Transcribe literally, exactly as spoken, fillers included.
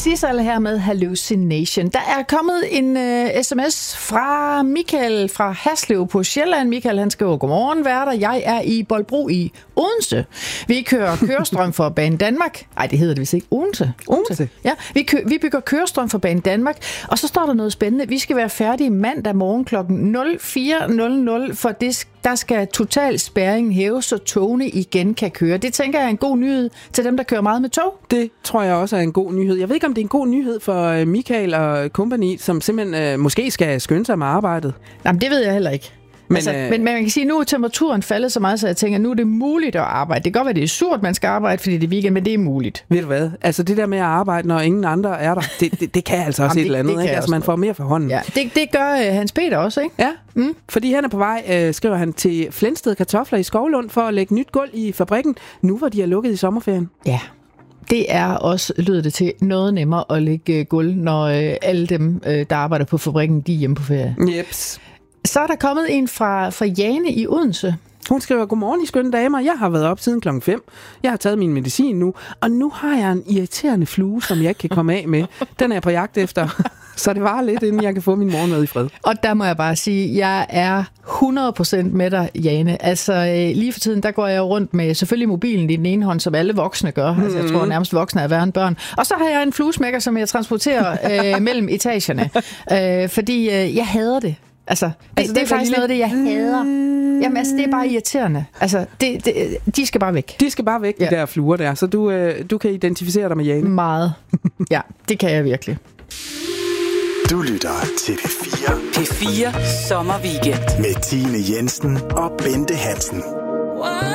Sissel her med Hallucination. Der er kommet en uh, sms fra Michael fra Haslev på Sjælland. Michael, han skriver, godmorgen værter. Jeg er i Bolbro i Odense. Vi kører kørestrøm for Bane Danmark. Nej, det hedder det vist ikke. Odense. Odense? Ja, vi, kø- vi bygger kørestrøm for Bane Danmark. Og så står der noget spændende. Vi skal være færdige mandag morgen klokken nul fire nul nul, for det, der skal total spærring hæves, så togene igen kan køre. Det tænker jeg er en god nyhed til dem, der kører meget med tog. Det tror jeg også er en god nyhed. Jeg ved ikke, om det er en god nyhed for Michael og company, som simpelthen øh, måske skal skynde sig med arbejdet. Jamen, det ved jeg heller ikke. Men, altså, øh... men, men man kan sige, at nu er temperaturen faldet så meget, så jeg tænker, at nu er det muligt at arbejde. Det kan godt være, det er surt, man skal arbejde, fordi det er weekend, men det er muligt. Ved du hvad? Altså det der med at arbejde, når ingen andre er der, det, det, det kan altså også Jamen, et eller andet. Ikke? Altså man får mere for hånden. Ja, det, det gør uh, Hans Peter også, ikke? Ja, mm. fordi han er på vej, øh, skriver han, til Flensted Kartofler i Skovlund for at lægge nyt gulv i fabrikken, nu hvor de er lukket i sommerferien. Ja. Det er også, lyder det til, noget nemmere at lægge gulv, når øh, alle dem, øh, der arbejder på fabrikken, de er hjemme på ferie. Jeps. Så er der kommet en fra, fra Jane i Odense. Hun skriver, godmorgen I skønne damer. Jeg har været op siden klokken fem. Jeg har taget min medicin nu, og nu har jeg en irriterende flue, som jeg ikke kan komme af med. Den er jeg på jagt efter. Så det var lidt, inden jeg kan få min morgenmad i fred. Og der må jeg bare sige, jeg er hundrede procent med dig, Jane. Altså lige for tiden, der går jeg rundt med selvfølgelig mobilen i den ene hånd, som alle voksne gør. Mm-hmm. Altså jeg tror nærmest voksne er værre end børn. Og så har jeg en fluesmækker, som jeg transporterer øh, mellem etagerne. Øh, fordi øh, jeg hader det. Altså, det, altså, det er faktisk lille... noget af det, jeg hader. Jamen, altså, det er bare irriterende. Altså, det, det, de skal bare væk. De skal bare væk, ja. De der fluer der. Så du, øh, du kan identificere dig med Jane. Meget. Ja, det kan jeg virkelig. Du lytter til P fire. P fire Sommerweekend. Med Tine Jensen og Bente Hansen.